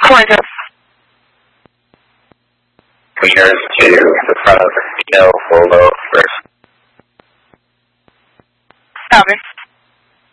Cleaners to the front of the Volvo first. Copy.